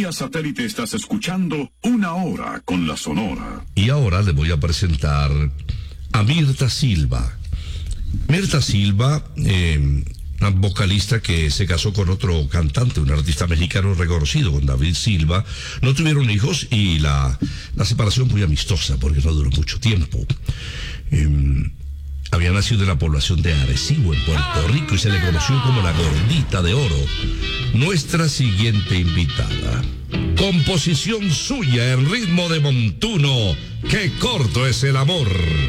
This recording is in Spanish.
vía satélite estás escuchando Una Hora con la Sonora. Y ahora le voy a presentar a Mirtha Silva. Mirtha Silva, una vocalista que se casó con otro cantante, un artista mexicano reconocido, con David Silva. No tuvieron hijos y la separación muy amistosa porque no duró mucho tiempo. Había nacido en la población de Arecibo, en Puerto Rico, y se le conoció como la Gordita de Oro. Nuestra siguiente invitada, composición suya en ritmo de montuno, Qué corto es el amor.